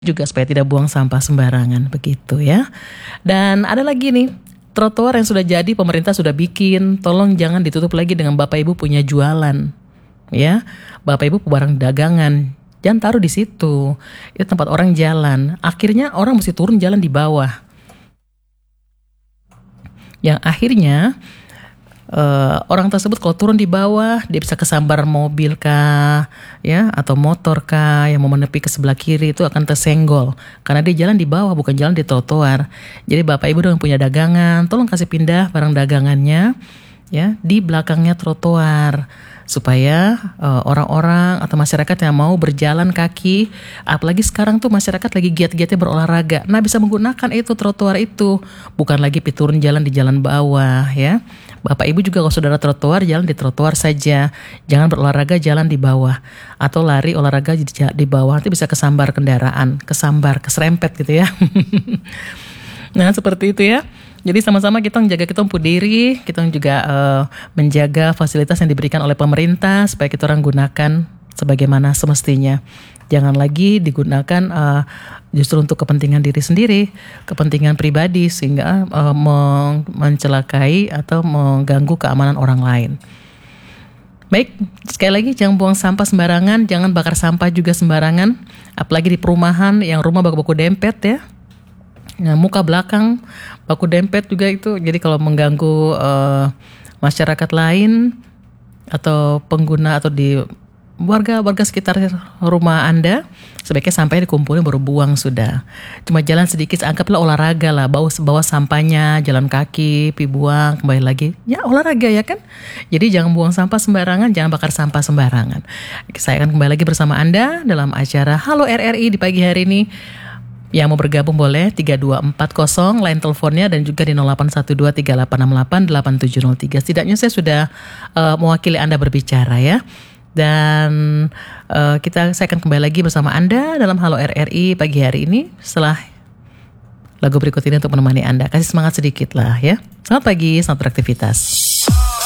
juga supaya tidak buang sampah sembarangan begitu ya. Dan ada lagi nih, trotoar yang sudah jadi pemerintah sudah bikin, tolong jangan ditutup lagi dengan Bapak Ibu punya jualan. Ya, Bapak Ibu barang dagangan, jangan taruh di situ. Itu tempat orang jalan. Akhirnya orang mesti turun jalan di bawah. Yang akhirnya orang tersebut kalau turun di bawah dia bisa kesambar mobil kah ya atau motor kah yang mau menepi ke sebelah kiri, itu akan tersenggol karena dia jalan di bawah bukan jalan di trotoar. Jadi Bapak Ibu yang punya dagangan tolong kasih pindah barang dagangannya ya di belakangnya trotoar supaya orang-orang atau masyarakat yang mau berjalan kaki, apalagi sekarang tuh masyarakat lagi giat-giatnya berolahraga, nah bisa menggunakan itu trotoar itu, bukan lagi turun jalan di jalan bawah ya. Bapak Ibu juga kalau saudara trotoar, jalan di trotoar saja, jangan berolahraga jalan di bawah atau lari olahraga di bawah, nanti bisa kesambar kendaraan, keserempet gitu ya. Nah seperti itu ya. Jadi sama-sama kita menjaga kita diri, kita juga menjaga fasilitas yang diberikan oleh pemerintah supaya kita orang gunakan sebagaimana semestinya. Jangan lagi digunakan justru untuk kepentingan diri sendiri, kepentingan pribadi sehingga mencelakai atau mengganggu keamanan orang lain. Baik, sekali lagi jangan buang sampah sembarangan, jangan bakar sampah juga sembarangan, apalagi di perumahan yang rumah baku-baku dempet ya. Nah, muka belakang baku dempet juga itu, jadi kalau mengganggu masyarakat lain atau pengguna atau di warga sekitar rumah Anda, sebaiknya sampahnya dikumpulin baru buang sudah. Cuma jalan sedikit, anggaplah olahraga lah, bawa sampahnya, jalan kaki, pi buang, kembali lagi, ya olahraga ya kan. Jadi jangan buang sampah sembarangan, jangan bakar sampah sembarangan. Saya akan kembali lagi bersama Anda dalam acara Halo RRI di pagi hari ini. Yang mau bergabung boleh 3240 line teleponnya dan juga di 081238688703. Setidaknya saya sudah mewakili Anda berbicara ya. Dan saya akan kembali lagi bersama Anda dalam Halo RRI pagi hari ini setelah lagu berikut ini untuk menemani Anda. Kasih semangat sedikit lah ya. Selamat pagi, selamat beraktivitas.